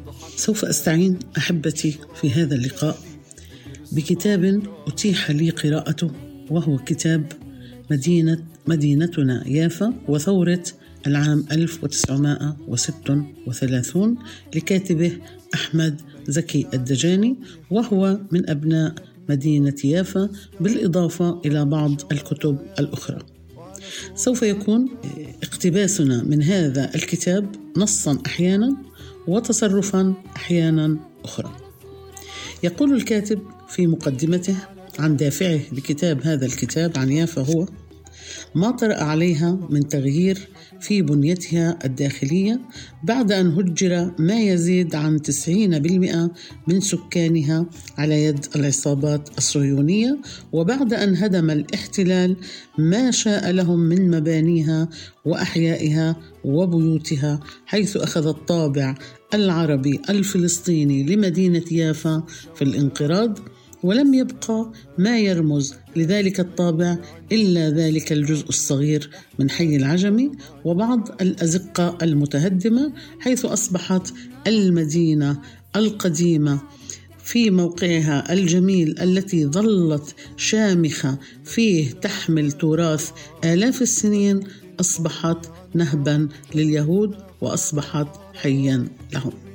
سوف أستعين أحبتي في هذا اللقاء بكتاب أتيح لي قراءته، وهو كتاب مدينتنا يافا وثورة العام 1936 لكاتبه أحمد زكي الدجاني، وهو من أبناء مدينة يافا بالإضافة إلى بعض الكتب الأخرى. سوف يكون اقتباسنا من هذا الكتاب نصا أحيانا وتصرفا أحيانا أخرى. يقول الكاتب في مقدمته عن دافعه لكتاب هذا الكتاب عن يافا هو: ما طرأ عليها من تغيير في بنيتها الداخلية بعد أن هجر ما يزيد عن 90% من سكانها على يد العصابات الصهيونية، وبعد أن هدم الاحتلال ما شاء لهم من مبانيها وأحيائها وبيوتها، حيث أخذ الطابع العربي الفلسطيني لمدينة يافا في الانقراض، ولم يبقى ما يرمز لذلك الطابع إلا ذلك الجزء الصغير من حي العجمي وبعض الأزقة المتهدمة، حيث أصبحت المدينة القديمة في موقعها الجميل التي ظلت شامخة فيه تحمل تراث آلاف السنين، أصبحت نهبا لليهود وأصبحت حيا لهم.